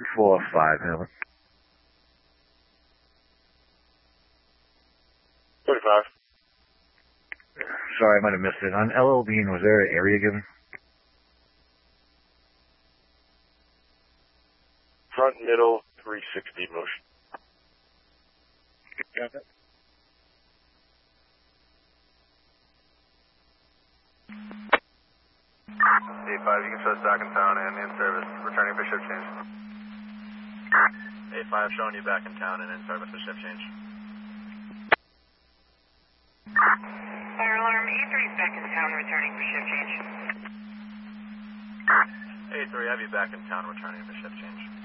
4-5, Helen. 45. Sorry, I might have missed it. On LL Bean, was there an area given? Front, middle, 360 motion. Got it. A5, you can show us back in town and in service, returning for shift change. A5 showing you back in town and in service for shift change. Fire alarm, A3 is back in town, returning for shift change. A3, have you back in town, returning for shift change.